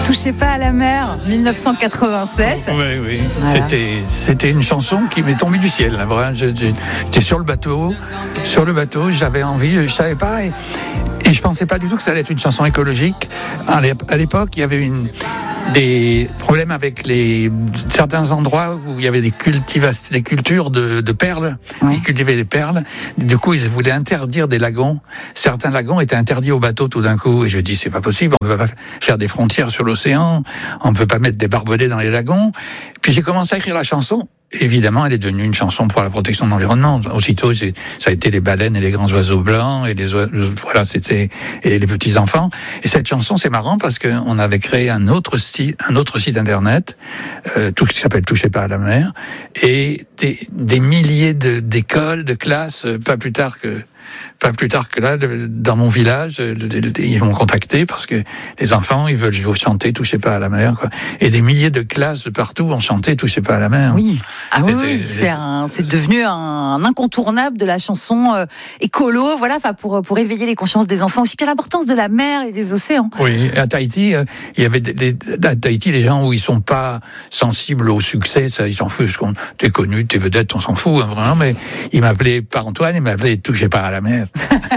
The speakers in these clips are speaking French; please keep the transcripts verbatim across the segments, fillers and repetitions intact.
Touchez pas à la mer, dix-neuf cent quatre-vingt-sept. Oui, oui. Voilà. C'était, c'était une chanson qui m'est tombée du ciel. Là, vraiment. Je- je- J'étais sur le bateau, sur le bateau, j'avais envie, je savais pas, et, et je pensais pas du tout que ça allait être une chanson écologique. À l'ép- à l'époque, il y avait une, des problèmes avec les certains endroits où il y avait des cultivas, des cultures de, de perles. Oui. Ils cultivaient des perles. Du coup, ils voulaient interdire des lagons. Certains lagons étaient interdits aux bateaux tout d'un coup. Et je dis, c'est pas possible. On peut pas faire des frontières sur l'océan. On peut pas mettre des barbelés dans les lagons. Puis j'ai commencé à écrire la chanson. Évidemment, elle est devenue une chanson pour la protection de l'environnement. Aussitôt, j'ai- ça a été les baleines et les grands oiseaux blancs et les oiseaux, voilà, c'était et les petits enfants. Et cette chanson, c'est marrant parce que on avait créé un autre site, un autre site internet, euh, tout qui s'appelle Touchez pas à la mer, et des, des milliers de d'écoles, de classes, euh, pas plus tard que pas plus tard que là, de- dans mon village, euh, de- de- de- ils m'ont contacté parce que les enfants, ils veulent chanter Touchez pas à la mer, quoi. Et des milliers de classes de partout ont chanté Touchez pas à la mer. Oui, ah oui, C'était- oui, c'est, un, c'est devenu un incontournable de la chanson euh, écolo, voilà, enfin pour pour éveiller les consciences des enfants aussi, puis l'importance de la mer et des océans. Oui, et à Tahiti, euh, il y avait des, des- à Tahiti les gens où ils sont pas sensibles au succès, ça ils s'en foutent. Qu'on- T'es connu, t'es vedette, on s'en fout, hein, vraiment. Mais ils m'appelaient pas Antoine, ils m'appelaient Touchez pas à la mer.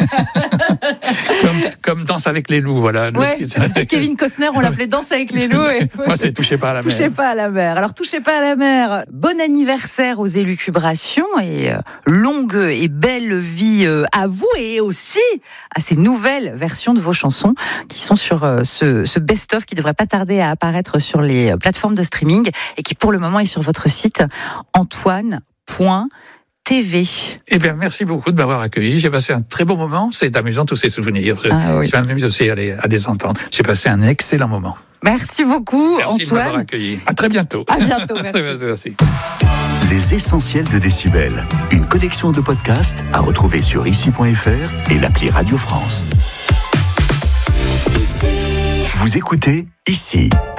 comme, comme Danse avec les loups, voilà. Ouais, Kevin Costner, on l'appelait Danse avec les loups. Et... Moi, c'est Touchez pas à la mer. Touchez pas à la mer. Alors, touchez pas à la mer. Bon anniversaire aux élucubrations et euh, longue et belle vie euh, à vous et aussi à ces nouvelles versions de vos chansons qui sont sur euh, ce, ce best-of qui devrait pas tarder à apparaître sur les plateformes de streaming et qui pour le moment est sur votre site antoine point t v. Eh bien, merci beaucoup de m'avoir accueilli. J'ai passé un très bon moment. C'est amusant, tous ces souvenirs. Ah oui. Je m'amuse aussi à les, à les entendre. J'ai passé un excellent moment. Merci beaucoup, Merci de m'avoir Antoine. accueilli. À très bientôt. À bientôt, merci. Merci. Les essentiels de Décibel, une collection de podcasts à retrouver sur ici point f r et l'appli Radio France. Vous écoutez Ici.